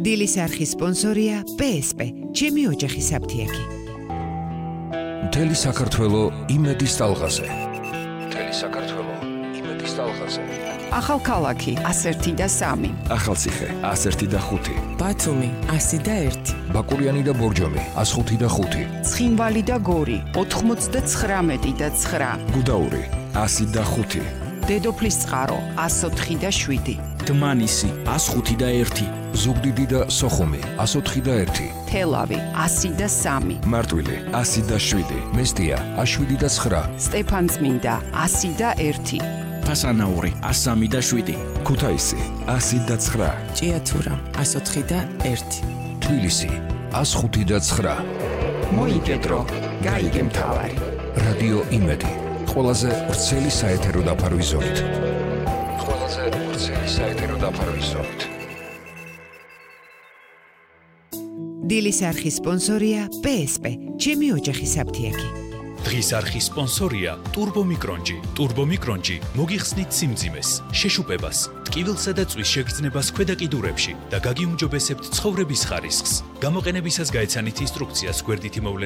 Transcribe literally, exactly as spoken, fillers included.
დილის არხის სპონსორია პე ეს პე, ჩემი ოჯახის აფთიაქი. მთელი საქართველო იმედის ტალღაზე. მთელი საქართველო იმედის ტალღაზე. ახალქალაქი ასერთი და სამი. ახალციხე ასერთი და ხუთი. ბათუმი ასი და ერთი. ბაკურიანი და ბორჯომი ასხუთი და ხუთი. ცხინვალი და გორი ოთხმოცდაცხრამეტი და ცხრა. გუდაური ასი და ხუთი. დედოფლის წყარო ასოთხი და შვიდი. დმანისი ასხუთი და ერთი. ზუგდიდი და სოხუმი ასოთხი და ერთი. თელავი ასი და სამი. მარტვილი ასი და შვიდი. მესტია აშვიდი და ცხრა. სტეფანწმინდა ასი და ერთი. ფასანაური ასამი და შვიდი. ქუთაისი ასი და ცხრა. ჭიათურა ასოთხი და ერთი. თბილისი ასხუთი და ცხრა. მოიგედრო გაიგე მთავარი. რადიო იმედი ყველაზე ვრცელი საეთერო დაფარვის ზოლით. ყველაზე ვრცელი საეთერო დაფარვის ზოლით. დილის არხის სპონსორია პე ეს პე, ჩემი ოჯახის აფთიაქი. დღის არხის სპონსორია ტურბომიკრონჯი. ტურბომიკრონჯი მოგიხსნით სიმძიმეს, შეშუპებას, ტკივილსა და წვის შეგრძნებას ქვედა კიდურებში და გაგიუმჯობესებთ ცხოვრების ხარისხს. გამოყენებისას გაეცანით ინსტრუქციას გვერდითი მოვლენებით.